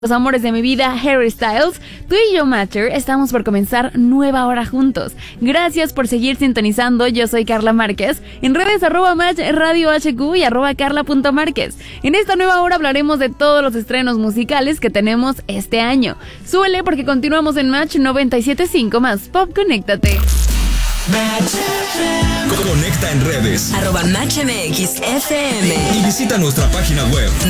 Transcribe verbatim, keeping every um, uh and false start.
Los amores de mi vida, Harry Styles, tú y yo, Matcher, estamos por comenzar nueva hora juntos. Gracias por seguir sintonizando. Yo soy Carla Márquez. En redes arroba Match Radio H Q y arroba Carla.Márquez. En esta nueva hora hablaremos de todos los estrenos musicales que tenemos este año. Súbele porque continuamos en Match noventa y siete punto cinco más Pop. Conéctate. Conecta en redes arroba Match M X F M y visita nuestra página web